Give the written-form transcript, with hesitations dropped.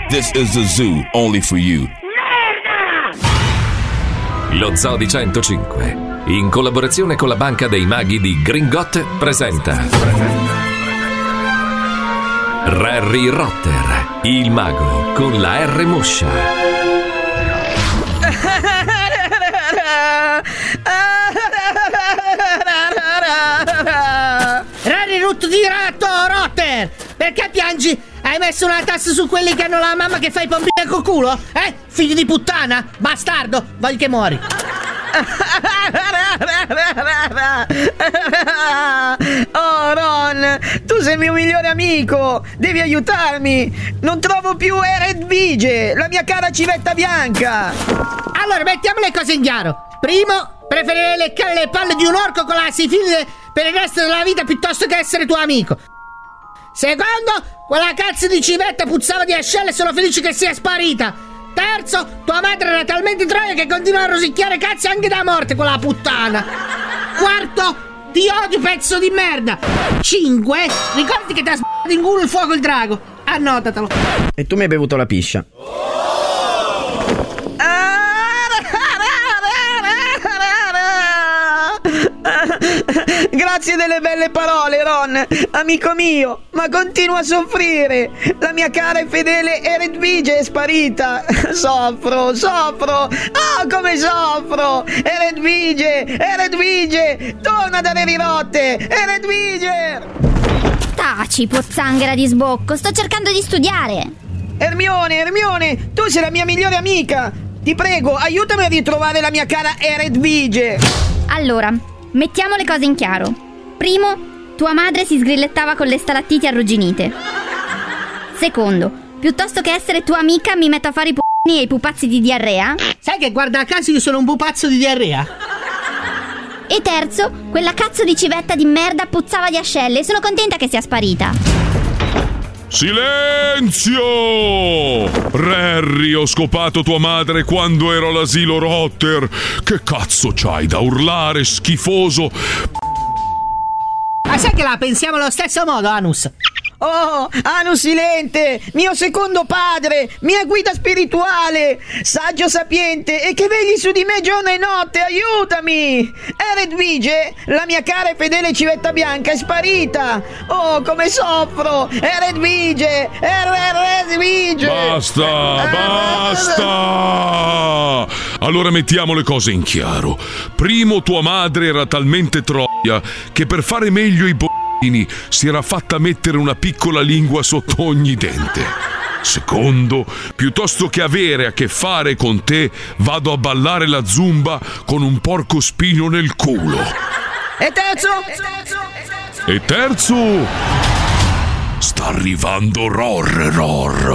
This is a zoo only for you. Lo Zoo di 105, in collaborazione con la Banca dei Maghi di Gringot, presenta Harry Rotter, il mago con la R moscia. Harry Rut di ratto, Rotter! Perché piangi? Hai messo una tassa su quelli che hanno la mamma che fa i pompini col culo? Figlio di puttana? Bastardo! Voglio che muori! Oh Ron, tu sei il mio migliore amico, devi aiutarmi. Non trovo più Eredvige, la mia cara civetta bianca. Allora mettiamo le cose in chiaro. Primo, preferirei leccare le palle di un orco con la sifilide per il resto della vita piuttosto che essere tuo amico. Secondo, quella cazzo di civetta puzzava di ascelle e sono felice che sia sparita. Terzo, tua madre era talmente troia che continua a rosicchiare cazzi anche da morte, quella puttana. Quarto, ti odio, pezzo di merda. 5, ricordati che ti ha sbagliato in culo il fuoco il drago. Annotatelo. E tu mi hai bevuto la piscia. Grazie delle belle parole, Ron, amico mio, ma continuo a soffrire. La mia cara e fedele Eredvige è sparita. Soffro. Oh, come soffro. Eredvige, torna da Harry Rotter. Eredvige. Taci, pozzanghera di sbocco, sto cercando di studiare. Hermione, tu sei la mia migliore amica. Ti prego, aiutami a ritrovare la mia cara Eredvige. Allora, mettiamo le cose in chiaro. Primo, tua madre si sgrillettava con le stalattiti arrugginite. Secondo, piuttosto che essere tua amica mi metto a fare i p***ni e i pupazzi di diarrea. Sai che guarda caso io sono un pupazzo di diarrea. E terzo, quella cazzo di civetta di merda puzzava di ascelle e sono contenta che sia sparita. Silenzio! Harry, ho scopato tua madre quando ero all'asilo Rotter. Che cazzo c'hai da urlare, schifoso? Ma sai che la pensiamo allo stesso modo, Anus? Oh, Anus Silente, mio secondo padre, mia guida spirituale, saggio sapiente e che vegli su di me giorno e notte, aiutami! Eredvige, la mia cara e fedele civetta bianca, è sparita! Oh, come soffro! Eredvige! Basta! Allora mettiamo le cose in chiaro. Primo, tua madre era talmente troia che per fare meglio i si era fatta mettere una piccola lingua sotto ogni dente. Secondo, piuttosto che avere a che fare con te, vado a ballare la zumba con un porco spino nel culo. E terzo? Sta arrivando Ror.